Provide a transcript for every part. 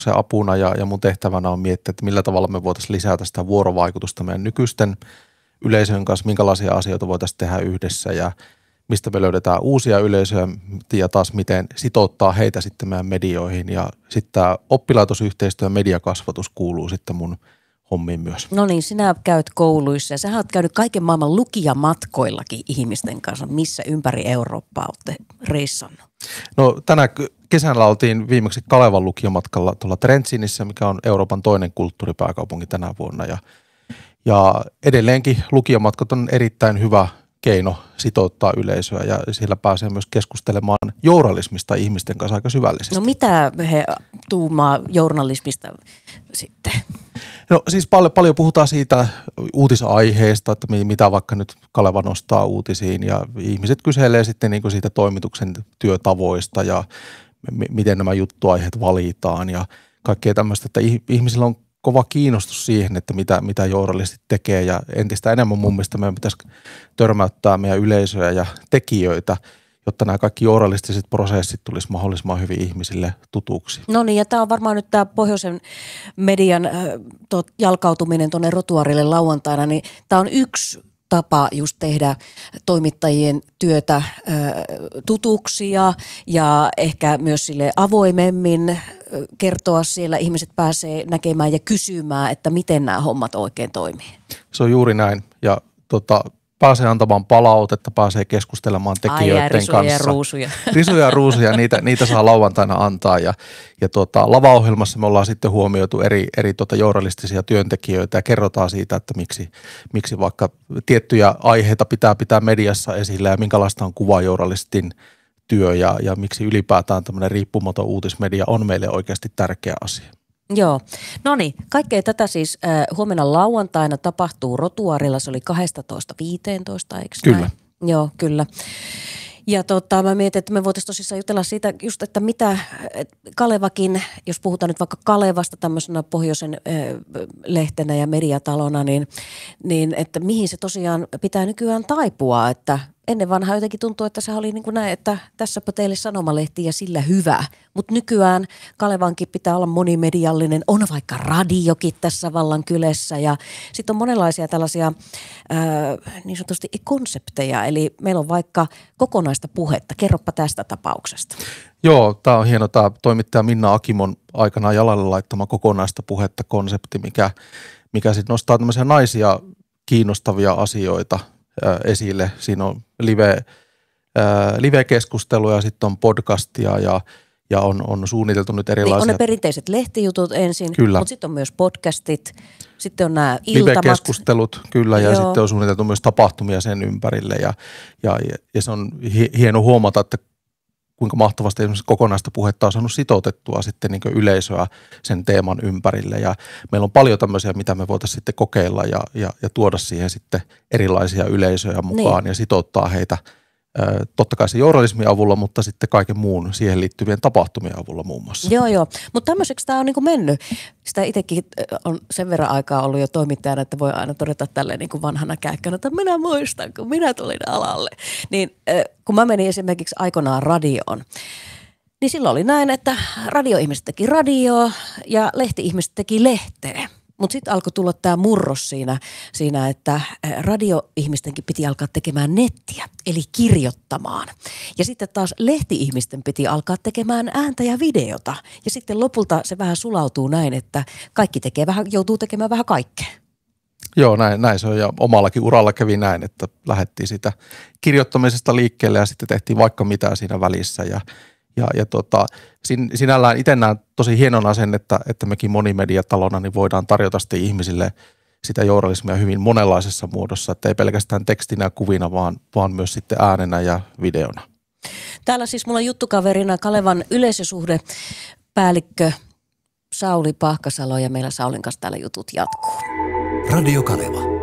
se apuna ja mun tehtävänä on miettiä, että millä tavalla me voitaisiin lisätä sitä vuorovaikutusta meidän nykyisten yleisöjen kanssa, minkälaisia asioita voitaisiin tehdä yhdessä ja mistä me löydetään uusia yleisöjä ja taas miten sitouttaa heitä sitten meidän medioihin. Ja sitten tämä oppilaitosyhteistyö ja mediakasvatus kuuluu sitten mun hommiin myös. No niin, sinä käyt kouluissa ja sä oot käynyt kaiken maailman lukijamatkoillakin ihmisten kanssa, missä ympäri Eurooppaa olette reissannut. No tänä kesällä oltiin viimeksi Kalevan lukijamatkalla tuolla Trentsinissä, mikä on Euroopan toinen kulttuuripääkaupunki tänä vuonna. Ja edelleenkin lukijamatkat on erittäin hyvä keino sitouttaa yleisöä ja siellä pääsee myös keskustelemaan journalismista ihmisten kanssa aika syvällisesti. No mitä he tuumaa journalismista sitten? No siis paljon puhutaan siitä uutisaiheesta, että mitä vaikka nyt Kaleva nostaa uutisiin ja ihmiset kyselee sitten niin kuin siitä toimituksen työtavoista ja miten nämä juttuaiheet valitaan ja kaikkea tämmöistä, että ihmisillä on kova kiinnostus siihen, että mitä journalistit tekee ja entistä enemmän mun mielestä meidän pitäisi törmäyttää meidän yleisöjä ja tekijöitä, jotta nämä kaikki journalistiset prosessit tulisi mahdollisimman hyvin ihmisille tutuksi. No niin, ja tämä on varmaan nyt tämä pohjoisen median jalkautuminen tuonne rotuarille lauantaina, niin tämä on yksi tapa just tehdä toimittajien työtä tutuksi ja ehkä myös sille avoimemmin kertoa siellä. Ihmiset pääsee näkemään ja kysymään, että miten nämä hommat oikein toimii. Se on juuri näin ja pääsee antamaan palautetta, pääsee keskustelemaan tekijöiden kanssa. Ja ruusuja. Risuja ja ruusuja, niitä saa lauantaina antaa ja lavaohjelmassa me ollaan sitten huomioitu eri journalistisia työntekijöitä ja kerrotaan siitä, että miksi vaikka tiettyjä aiheita pitää mediassa esillä ja minkälaista on kuvajournalistin työ ja miksi ylipäätään tämmöinen riippumaton uutismedia on meille oikeasti tärkeä asia. Joo. No niin, kaikkea tätä siis huomenna lauantaina tapahtuu rotuarilla, se oli 12.15, eikö Kyllä. näin? Joo, kyllä. Ja mä mietin, että me voitaisiin tosissaan jutella siitä just, että mitä Kalevakin, jos puhutaan nyt vaikka Kalevasta tämmöisenä pohjoisen lehtenä ja mediatalona, niin että mihin se tosiaan pitää nykyään taipua, että ennen vanhaa jotenkin tuntuu, että se oli niin kuin näin, että tässäpä teille sanomalehti ja sillä hyvä. Mutta nykyään Kalevankin pitää olla monimediallinen, on vaikka radiokin tässä vallankylässä ja sitten on monenlaisia tällaisia niin sanotusti konsepteja. Eli meillä on vaikka kokonaista puhetta. Kerropa tästä tapauksesta. Joo, tämä on hieno tämä toimittaja Minna Akimon aikanaan jalalle laittama kokonaista puhetta konsepti, mikä sitten nostaa tämmöisiä naisia kiinnostavia asioita esille. Siinä on live-keskusteluja, sitten on podcastia ja on suunniteltu nyt erilaisia. Niin on ne perinteiset lehtijutut ensin, mutta sitten on myös podcastit, sitten on nämä iltamat. Live-keskustelut, kyllä, ja sitten on suunniteltu myös tapahtumia sen ympärille ja se on hieno huomata, että kuinka mahtavasti esimerkiksi kokonaista puhetta on saanut sitoutettua sitten niin kuin yleisöä sen teeman ympärille. Ja meillä on paljon tämmöisiä, mitä me voitaisiin sitten kokeilla ja tuoda siihen sitten erilaisia yleisöjä mukaan ja sitouttaa heitä totta kai se journalismin avulla, mutta sitten kaiken muun siihen liittyvien tapahtumien avulla muun muassa. Joo, mutta tämmöiseksi tämä on niin kuin mennyt. Sitä itsekin on sen verran aikaa ollut jo toimittajana, että voi aina todeta tälleen niin kuin vanhana kääkkänä, että minä muistan, kun minä tulin alalle. Niin kun mä menin esimerkiksi aikoinaan radioon, niin silloin oli näin, että radioihmiset teki radioa ja lehti-ihmiset teki lehteä. Mutta sitten alkoi tulla tämä murros siinä, että radioihmistenkin piti alkaa tekemään nettiä, eli kirjoittamaan. Ja sitten taas lehti-ihmisten piti alkaa tekemään ääntä ja videota. Ja sitten lopulta se vähän sulautuu näin, että kaikki joutuu tekemään vähän kaikkea. Joo, näin se on. Ja omallakin uralla kävi näin, että lähdettiin sitä kirjoittamisesta liikkeelle ja sitten tehtiin vaikka mitään siinä välissä ja sinällään itse näen tosi hienona sen, että mekin monimediatalona niin voidaan tarjota sitten ihmisille sitä journalismia hyvin monenlaisessa muodossa, että ei pelkästään tekstinä ja kuvina, vaan myös sitten äänenä ja videona. Täällä siis mulla on juttukaverina Kalevan yleisösuhdepäällikkö Sauli Pahkasalo ja meillä Saulin kanssa täällä jutut jatkuu. Radio Kaleva.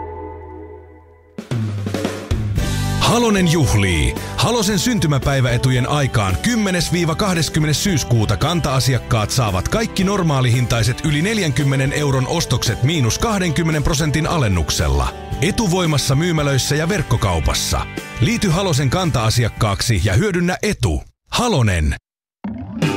Halonen juhlii. Halosen syntymäpäiväetujen aikaan 10-20. syyskuuta kanta-asiakkaat saavat kaikki normaalihintaiset yli 40 € ostokset -20% alennuksella. Etuvoimassa myymälöissä ja verkkokaupassa. Liity Halosen kanta-asiakkaaksi ja hyödynnä etu. Halonen.